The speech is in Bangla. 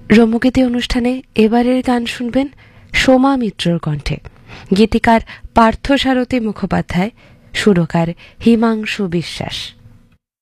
রম্যগীতি অনুষ্ঠানে এবারের গান শুনবেন সোমা মিত্রর কণ্ঠে। গীতিকার পার্থসারথী মুখোপাধ্যায়, সুরকার হিমাংশু বিশ্বাস।